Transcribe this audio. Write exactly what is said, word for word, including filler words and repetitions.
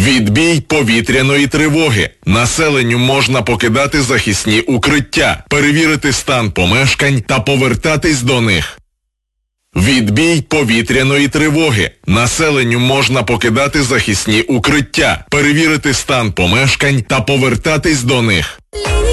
Відбій повітряної тривоги. Населенню можна покидати захисні укриття, перевірити стан помешкань та повертатись до них. Відбій повітряної тривоги. Населенню можна покидати захисні укриття, перевірити стан помешкань та повертатись до них.